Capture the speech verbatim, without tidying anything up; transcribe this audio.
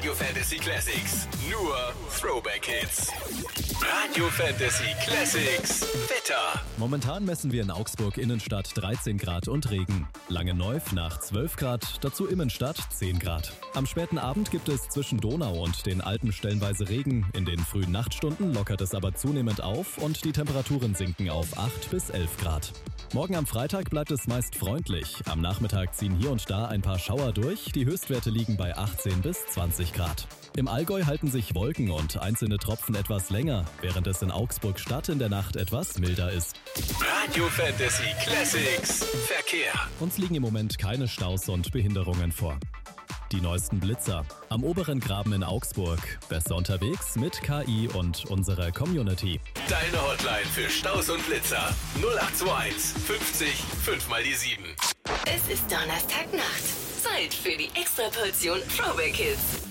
Radio Fantasy Classics. Nur Throwback Hits. Radio Fantasy Classics. Wetter. Momentan messen wir in Augsburg Innenstadt dreizehn Grad und Regen. Langenneuf nach zwölf Grad, dazu Immenstadt zehn Grad. Am späten Abend gibt es zwischen Donau und den Alpen stellenweise Regen. In den frühen Nachtstunden lockert es aber zunehmend auf und die Temperaturen sinken auf acht bis elf Grad. Morgen am Freitag bleibt es meist freundlich. Am Nachmittag ziehen hier und da ein paar Schauer durch. Die Höchstwerte liegen bei achtzehn bis zwanzig Grad. Im Allgäu halten sich Wolken und einzelne Tropfen etwas länger, während es in Augsburg Stadt in der Nacht etwas milder ist. Radio Fantasy Classics. Verkehr. Uns liegen im Moment keine Staus und Behinderungen vor. Die neuesten Blitzer. Am oberen Graben in Augsburg. Besser unterwegs mit K I und unserer Community. Deine Hotline für Staus und Blitzer. null acht zwei eins fünfzig fünf mal die sieben. Es ist Donnerstagnacht. Zeit für die Extraportion Throwback Hits.